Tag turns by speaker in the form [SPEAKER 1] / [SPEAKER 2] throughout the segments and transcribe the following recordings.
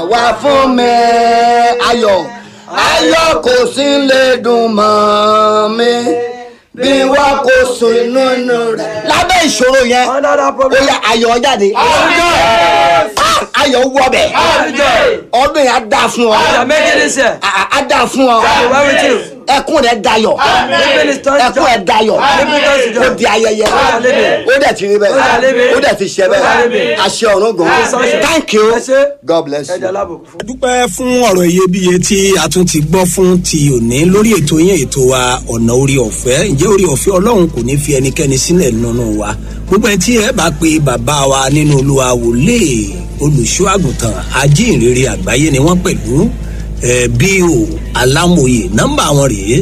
[SPEAKER 1] wá fún mi ayọ̀ kò sí lè dùn mọ́ mi bí wá kò sùn inú rẹ̀. lábẹ́ ìṣòro yẹn ó yá ayọ̀ jáde ayọ̀ wọbẹ̀ ọdún yẹn á dá fún ọ á dá fún ọ ẹkún rẹ̀ dayọ̀ ẹkún rẹ̀ dayọ̀ ó di ayẹyẹ ó dẹ̀ ti rí bẹ́ẹ̀ ó dẹ̀ ti ṣe bẹ́ẹ̀ àṣẹ ọ̀run gan. Thank you, God bless you.
[SPEAKER 2] a dúpẹ́ fún ọ̀rọ̀ iyebíye tí a tún ti gbọ́ fún ti òní lórí ètò yẹn ètò wa ọ̀nà orí ọ̀fẹ́. ǹjẹ́ orí ọ̀fẹ́ ọlọ́run kò ní fi ẹnikẹ́ni sílẹ̀ nínú wa gbogbo ẹ̀ tí ẹ bá pe bàbá wa nínú olúwa wòlíì olùṣọ́ àgùntàn ajínrere àgbáyé ni wọ́n pẹ̀lú B.O. Alámòye nọ́mbà wọn rèé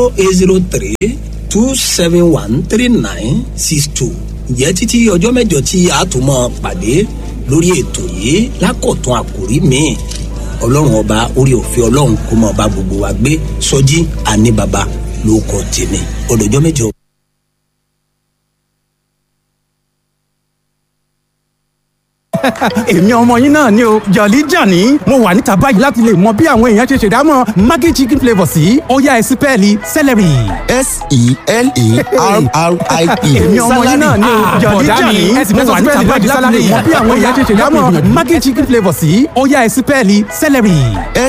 [SPEAKER 2] 0803-271-3962. ǹjẹ́ títí ọjọ́ mẹ́jọ tí a tún mọ́ pàdé lórí ètò yìí lákọ̀tún àkòrí míì ọlọ́run ọba orí òfin ọlọ́run kó mọ́ ọba gbogbo wa gbé Sọjí àní baba ló kọ́ tèmi ọdọ̀jọ́ mẹ́jọ.
[SPEAKER 3] èmi ọmọ yín náà ni o Jolly Johnny mo wà níta báyìí láti lè mọ bí àwọn èèyàn ṣe ṣèdámọ̀ Maggi chicken flavour sí ó yá ẹ sí pẹ́ẹ́lí celery.
[SPEAKER 4] S-E-L-A-R-R-I-E.
[SPEAKER 3] èmi ọmọ yín náà ni o Jolly Johnny ẹ sì mẹ́sàn-án níta báyìí láti lè mọ bí àwọn èèyàn ṣe ṣèdámọ̀ Maggi chicken flavour sí ó yá ẹ sí pẹ́ẹ́lí celery.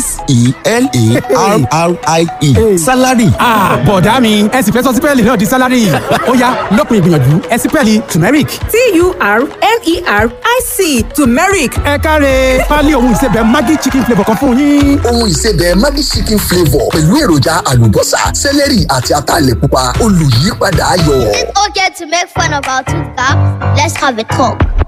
[SPEAKER 4] S-E-L-A-R-R-I-E. salary.
[SPEAKER 3] bọ̀dá mi ẹ sì fẹ́ sọ sí pẹ́ẹ́lì náà di salary ó yá lópin ìgbìyànjú ẹ sí pẹ́ẹ́lì turmeric.
[SPEAKER 5] T-U-R-M-E-R-I-C turmeric.
[SPEAKER 3] ẹ káre pálí ohun ìsebẹ̀ Maggi chicken flavour kan fún yín.
[SPEAKER 4] ohun ìsebẹ̀ Maggi chicken flavour pẹ̀lú èròjà àlùbọ́sà sẹ́lẹ̀rì àti ataalẹ̀ pupa olùyípadà ayọ̀.
[SPEAKER 6] Is it okay to make fun of our tooth gap? Let's have a talk.